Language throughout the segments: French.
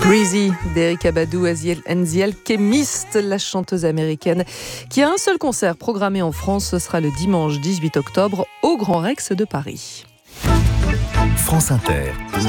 Breezy d'Erykah Badu and the Alchemist, la chanteuse américaine qui a un seul concert programmé en France. Ce sera le dimanche 18 octobre au Grand Rex de Paris. France Inter.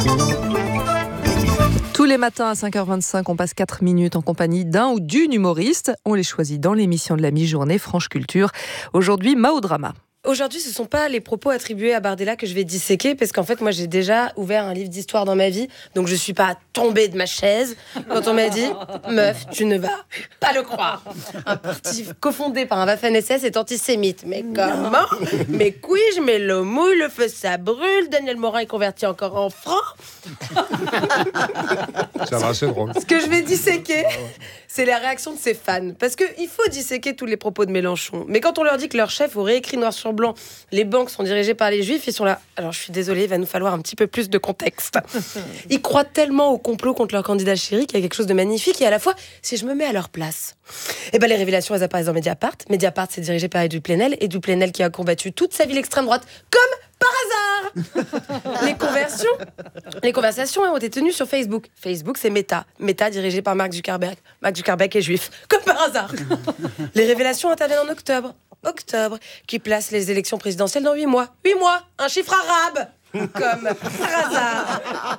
Tous les matins à 5h25, on passe 4 minutes en compagnie d'un ou d'une humoriste. On les choisit dans l'émission de la mi-journée Franche Culture. Aujourd'hui, Mao Drama. Aujourd'hui, ce ne sont pas les propos attribués à Bardella que je vais disséquer, parce qu'en fait, moi, j'ai déjà ouvert un livre d'histoire dans ma vie, donc je ne suis pas tombée de ma chaise quand on m'a dit « Meuf, tu ne vas pas le croire. Un parti cofondé par un Waffen-SS est antisémite. » Mais comment ? Mais couille, mais l'eau mouille, le feu ça brûle, Daniel Morin est converti encore en francs. Ça va, c'est drôle. Ce que je vais disséquer, c'est la réaction de ses fans. Parce qu'il faut disséquer tous les propos de Mélenchon. Mais quand on leur dit que leur chef aurait écrit noir sur blanc, les banques sont dirigées par les juifs, ils sont là. Alors je suis désolée, il va nous falloir un petit peu plus de contexte. Ils croient tellement au complot contre leur candidat chéri qu'il y a quelque chose de magnifique. Et à la fois, si je me mets à leur place, les révélations, elles apparaissent dans Mediapart. Mediapart, c'est dirigé par Edu Plenel. Edu Plenel qui a combattu toute sa vie l'extrême droite, comme par hasard. Les conversations ont été tenues sur Facebook. Facebook, c'est Meta. Meta, dirigé par Mark Zuckerberg. Mark Zuckerberg est juif, comme par hasard. Les révélations interviennent en octobre, qui place les élections présidentielles dans 8 mois. 8 mois, un chiffre arabe, comme par hasard.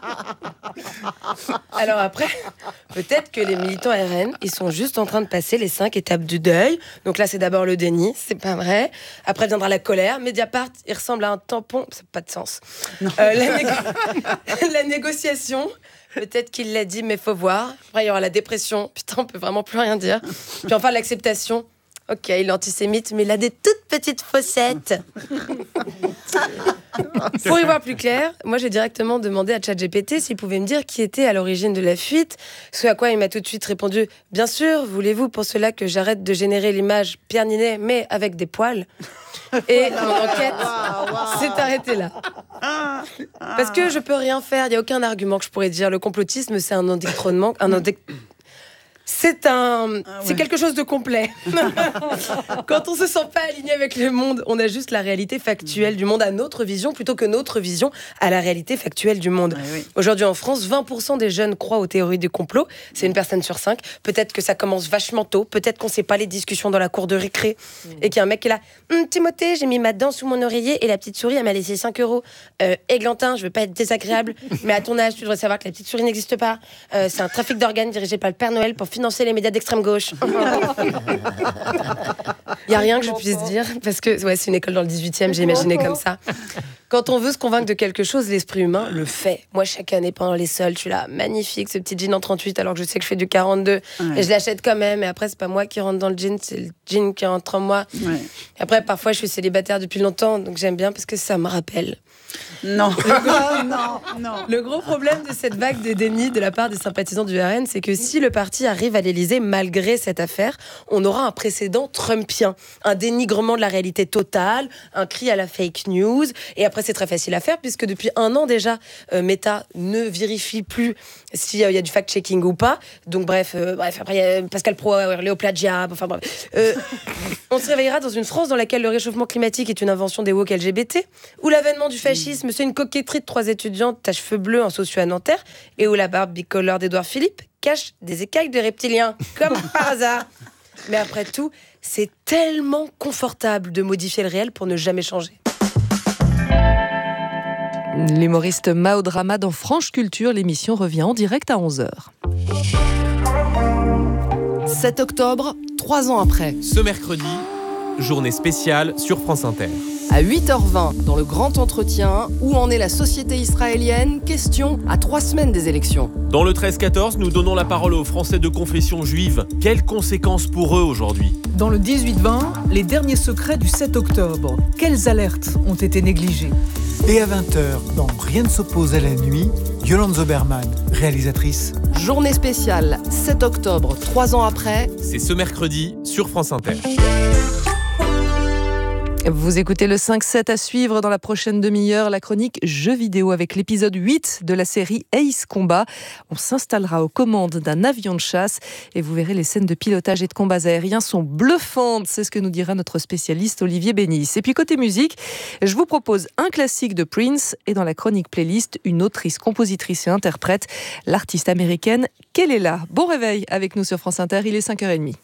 Alors après, peut-être que les militants RN, ils sont juste en train de passer les 5 étapes du deuil. Donc là, c'est d'abord le déni, c'est pas vrai. Après viendra la colère. Mediapart, il ressemble à un tampon, ça n'a pas de sens. La négociation, peut-être qu'il l'a dit, mais faut voir. Après, il y aura la dépression. Putain, on peut vraiment plus rien dire. Puis enfin, l'acceptation. Ok, il est antisémite, mais il a des toutes petites fossettes. Pour y voir plus clair, moi j'ai directement demandé à ChatGPT s'il pouvait me dire qui était à l'origine de la fuite, ce à quoi il m'a tout de suite répondu « Bien sûr, voulez-vous pour cela que j'arrête de générer l'image Pierre Ninet, mais avec des poils ?» Et mon enquête s'est arrêtée là. Parce que je peux rien faire, il n'y a aucun argument que je pourrais dire. Le complotisme, c'est un endoctrinement, c'est quelque chose de complet. Quand on se sent pas aligné avec le monde, on a juste la réalité factuelle du monde à notre vision plutôt que notre vision à la réalité factuelle du monde. Oui. Aujourd'hui en France, 20% des jeunes croient aux théories du complot. C'est une personne sur 5. Peut-être que ça commence vachement tôt. Peut-être qu'on sait pas les discussions dans la cour de récré. Et qu'il y a un mec qui est là. Timothée, j'ai mis ma dent sous mon oreiller et la petite souris, elle m'a laissé 5 €. Églantin, je veux pas être désagréable, mais à ton âge, tu devrais savoir que la petite souris n'existe pas. C'est un trafic d'organes dirigé par le Père Noël pour financer les médias d'extrême gauche. Il n'y a rien que je puisse dire, parce que c'est une école dans le 18e, j'ai imaginé comme ça. Quand on veut se convaincre de quelque chose, l'esprit humain le fait. Moi, chaque année, pendant les soldes, je suis là, magnifique, ce petit jean en 38, alors que je sais que je fais du 42. Ouais. Et je l'achète quand même. Et après, c'est pas moi qui rentre dans le jean, c'est le jean qui rentre en moi. Ouais. Après, parfois, je suis célibataire depuis longtemps, donc j'aime bien parce que ça me rappelle. Non. Le gros problème de cette vague de déni de la part des sympathisants du RN, c'est que si le parti arrive à l'Élysée malgré cette affaire, on aura un précédent trumpien, un dénigrement de la réalité totale, un cri à la fake news. Et après, c'est très facile à faire puisque depuis 1 an déjà, Meta ne vérifie plus s'il y a du fact-checking ou pas. Donc bref, après il y a Pascal Pro, Léo Plagiat, enfin bref. On se réveillera dans une France dans laquelle le réchauffement climatique est une invention des woke LGBT, où l'avènement du fascisme, c'est une coquetterie de 3 étudiantes à cheveux bleus en socio à Nanterre, et où la barbe bicolore d'Édouard Philippe cache des écailles de reptiliens, comme par hasard. Mais après tout, c'est tellement confortable de modifier le réel pour ne jamais changer. L'humoriste Mao Drama dans Franche Culture, l'émission revient en direct à 11h. 7 octobre, 3 ans après. Ce mercredi, journée spéciale sur France Inter. À 8h20, dans le grand entretien, où en est la société israélienne? Question à 3 semaines des élections. Dans le 13-14, nous donnons la parole aux Français de confession juive. Quelles conséquences pour eux aujourd'hui? Dans le 18-20, les derniers secrets du 7 octobre. Quelles alertes ont été négligées? Et à 20h, dans Rien ne s'oppose à la nuit, Yolande Zoberman, réalisatrice. Journée spéciale, 7 octobre, 3 ans après. C'est ce mercredi sur France Inter. Vous écoutez le 5-7 à suivre dans la prochaine demi-heure, la chronique jeux vidéo avec l'épisode 8 de la série Ace Combat. On s'installera aux commandes d'un avion de chasse et vous verrez les scènes de pilotage et de combats aériens sont bluffantes. C'est ce que nous dira notre spécialiste Olivier Bénis. Et puis côté musique, je vous propose un classique de Prince et dans la chronique playlist, une autrice, compositrice et interprète, l'artiste américaine Kelela. Bon réveil avec nous sur France Inter, il est 5h30.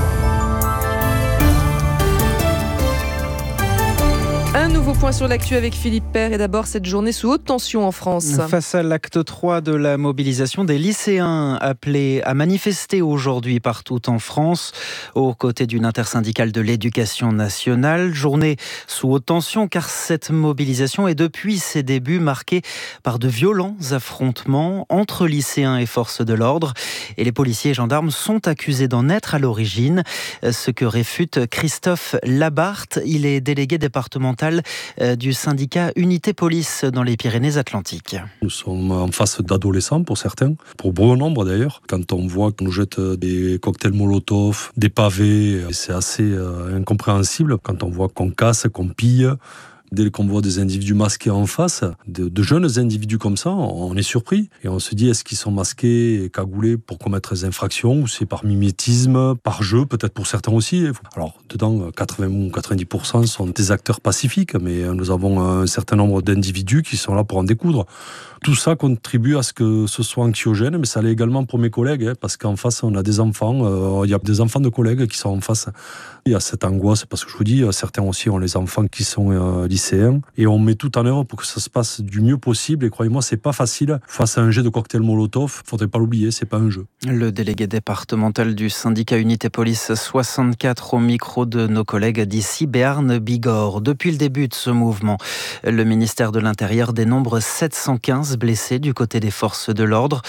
Un nouveau point sur l'actu avec Philippe Père et d'abord cette journée sous haute tension en France. Face à l'acte 3 de la mobilisation des lycéens appelés à manifester aujourd'hui partout en France aux côtés d'une intersyndicale de l'éducation nationale. Journée sous haute tension car cette mobilisation est depuis ses débuts marquée par de violents affrontements entre lycéens et forces de l'ordre. Et les policiers et gendarmes sont accusés d'en être à l'origine, ce que réfute Christophe Labarthe. Il est délégué départemental du syndicat Unité Police dans les Pyrénées-Atlantiques. Nous sommes en face d'adolescents pour certains, pour bon nombre d'ailleurs. Quand on voit qu'on nous jette des cocktails Molotov, des pavés, c'est assez incompréhensible. Quand on voit qu'on casse, qu'on pille, dès qu'on voit des individus masqués en face, de jeunes individus comme ça, on est surpris. Et on se dit, est-ce qu'ils sont masqués et cagoulés pour commettre des infractions ou c'est par mimétisme, par jeu, peut-être pour certains aussi. Alors, dedans, 80 ou 90% sont des acteurs pacifiques, mais nous avons un certain nombre d'individus qui sont là pour en découdre. Tout ça contribue à ce que ce soit anxiogène, mais ça l'est également pour mes collègues, parce qu'en face, on a des enfants, il y a des enfants de collègues qui sont en face. Il y a cette angoisse, parce que je vous dis, certains aussi ont les enfants qui sont lycéens, et on met tout en œuvre pour que ça se passe du mieux possible, et croyez-moi, c'est pas facile. Face à un jet de cocktail Molotov, faudrait pas l'oublier, c'est pas un jeu. Le délégué départemental du syndicat Unité Police 64 au micro de nos collègues d'ici, Béarn Bigorre. Depuis le début de ce mouvement, le ministère de l'Intérieur dénombre 715 blessés du côté des forces de l'ordre,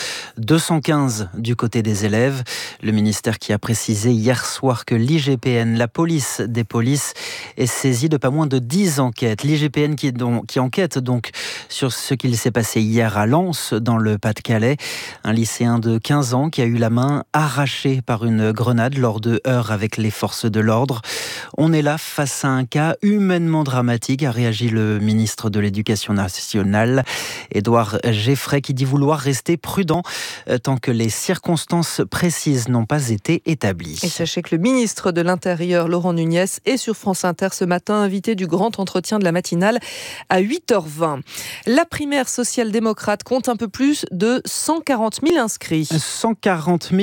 215 du côté des élèves. Le ministère qui a précisé hier soir que l'IGPN, la police des polices, est saisie de pas moins de 10 enquêtes. L'IGPN qui enquête donc sur ce qu'il s'est passé hier à Lens, dans le Pas-de-Calais. Un lycéen de 15 ans qui a eu la main arrachée par une grenade lors de heurts avec les forces de l'ordre. On est là face à un cas humainement dramatique, a réagi le ministre de l'Éducation nationale, Édouard Geffray, qui dit vouloir rester prudent tant que les circonstances précises n'ont pas été établies. Et sachez que le ministre de l'Intérieur, Laurent Nunez, est sur France Inter ce matin, invité du grand entretien de la matinale à 8h20. La primaire social-démocrate compte un peu plus de 140 000 inscrits. 140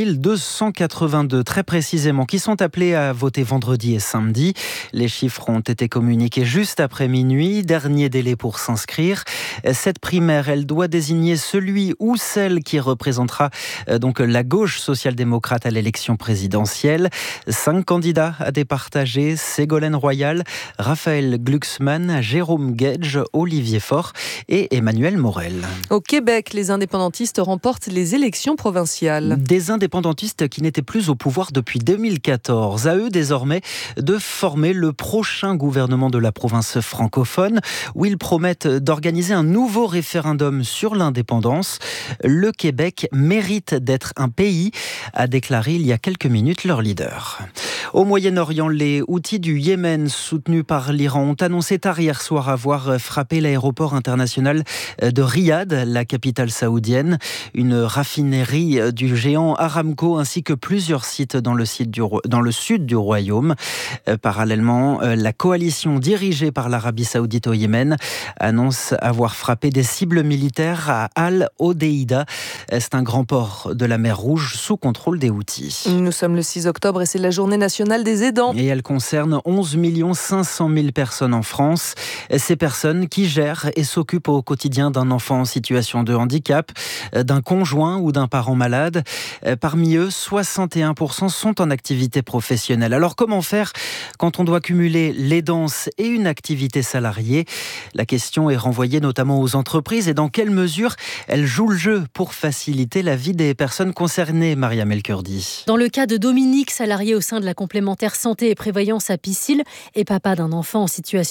282 très précisément, qui sont appelés à voter vendredi et samedi. Les chiffres ont été communiqués juste après minuit, dernier délai pour s'inscrire. Cette primaire, elle doit désigner celui ou celle qui représentera donc la gauche social-démocrate à l'élection présidentielle. 5 candidats à départager, Ségolène Royal, Raphaël Glucksmann, Jérôme Guedj, Olivier Faure et Emmanuel Morel. Au Québec, les indépendantistes remportent les élections provinciales. Des indépendantistes qui n'étaient plus au pouvoir depuis 2014. À eux désormais de former le prochain gouvernement de la province francophone où ils promettent d'organiser un nouveau référendum sur l'indépendance. Le Québec mérite d'être un pays, a déclaré il y a quelques minutes leur leader. Au Moyen-Orient, les Houthis du Yémen, soutenus par l'Iran, ont annoncé tard hier soir avoir frappé l'aéroport international de Riyad, la capitale saoudienne, une raffinerie du géant Aramco ainsi que plusieurs sites dans le sud du royaume. Parallèlement, la coalition dirigée par l'Arabie saoudite au Yémen annonce avoir frappé des cibles militaires à Al-Hodeïda. C'est un grand port de la mer Rouge sous contrôle des Houthis. Nous sommes le 6 octobre et c'est la journée nationale des aidants. Et elle concerne 11 500 000 personnes en France. Ces personnes qui gèrent et s'occupent au quotidien d'un enfant en situation de handicap, d'un conjoint ou d'un parent malade. Parmi eux, 61% sont en activité professionnelle. Alors comment faire quand on doit cumuler l'aidance et une activité salariée? La question est renvoyée notamment aux entreprises et dans quelle mesure elles jouent le jeu pour faciliter la vie des personnes concernées, Mariam El-Kurdi. Dans le cas de Dominique, salarié au sein de la complémentaire santé et prévoyance à Piscil et papa d'un enfant en situation de handicap,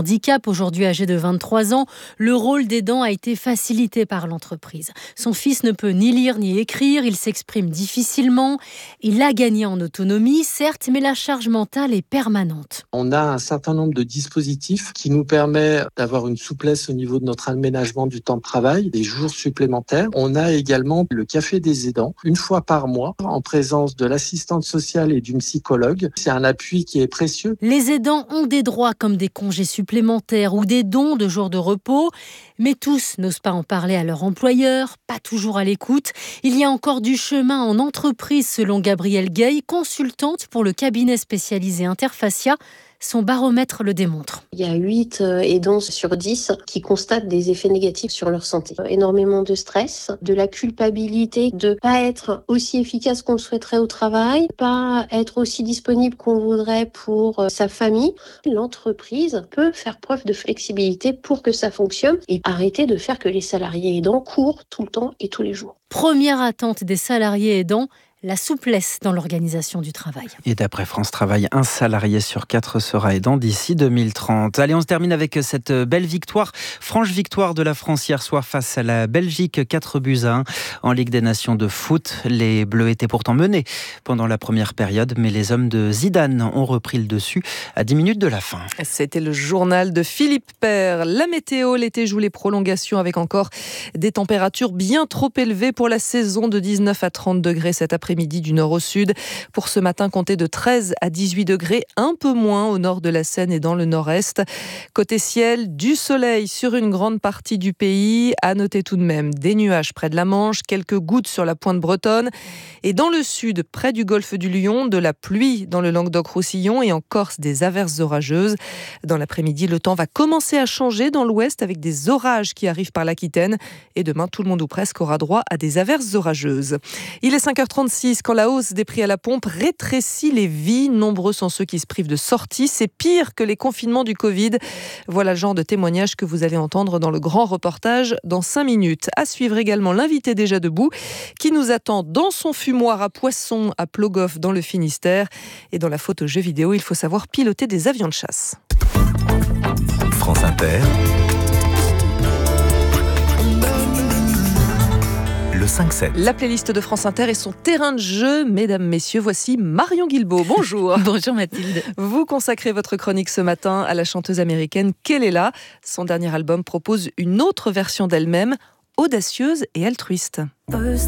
handicap, aujourd'hui âgé de 23 ans, le rôle d'aidant a été facilité par l'entreprise. Son fils ne peut ni lire ni écrire, il s'exprime difficilement. Il a gagné en autonomie, certes, mais la charge mentale est permanente. On a un certain nombre de dispositifs qui nous permettent d'avoir une souplesse au niveau de notre aménagement du temps de travail, des jours supplémentaires. On a également le café des aidants, une fois par mois, en présence de l'assistante sociale et d'une psychologue. C'est un appui qui est précieux. Les aidants ont des droits comme des congés supplémentaires ou des dons de jours de repos, mais tous n'osent pas en parler à leur employeur, pas toujours à l'écoute. Il y a encore du chemin en entreprise, selon Gabrielle Gay, consultante pour le cabinet spécialisé Interfacia. Son baromètre le démontre. Il y a 8 aidants sur 10 qui constatent des effets négatifs sur leur santé. Énormément de stress, de la culpabilité de ne pas être aussi efficace qu'on le souhaiterait au travail, pas être aussi disponible qu'on voudrait pour sa famille. L'entreprise peut faire preuve de flexibilité pour que ça fonctionne et arrêter de faire que les salariés aidants courent tout le temps et tous les jours. Première attente des salariés aidants, la souplesse dans l'organisation du travail. Et d'après France Travail, 1 salarié sur 4 sera aidant d'ici 2030. Allez, on se termine avec cette belle victoire, franche victoire de la France hier soir face à la Belgique, 4-1 en Ligue des Nations de foot. Les Bleus étaient pourtant menés pendant la première période, mais les hommes de Zidane ont repris le dessus à 10 minutes de la fin. C'était le journal de Philippe Père. La météo, l'été joue les prolongations avec encore des températures bien trop élevées pour la saison, de 19 à 30 degrés cet après-midi du nord au sud. Pour ce matin, comptez de 13 à 18 degrés, un peu moins au nord de la Seine et dans le nord-est. Côté ciel, du soleil sur une grande partie du pays. À noter tout de même des nuages près de la Manche, quelques gouttes sur la pointe bretonne. Et dans le sud, près du golfe du Lion, de la pluie dans le Languedoc-Roussillon et en Corse, des averses orageuses. Dans l'après-midi, le temps va commencer à changer dans l'ouest avec des orages qui arrivent par l'Aquitaine. Et demain, tout le monde ou presque aura droit à des averses orageuses. Il est 5h36. Quand la hausse des prix à la pompe rétrécit les vies, nombreux sont ceux qui se privent de sorties. C'est pire que les confinements du Covid. Voilà le genre de témoignage que vous allez entendre dans le grand reportage dans 5 minutes. À suivre également l'invité déjà debout qui nous attend dans son fumoir à poissons à Plogoff dans le Finistère. Et dans la photo jeu vidéo, il faut savoir piloter des avions de chasse. France Inter. Le 5-7. La playlist de France Inter et son terrain de jeu. Mesdames, messieurs, voici Marion Guilbault. Bonjour. Bonjour Mathilde. Vous consacrez votre chronique ce matin à la chanteuse américaine Kelela. Son dernier album propose une autre version d'elle-même, audacieuse et altruiste.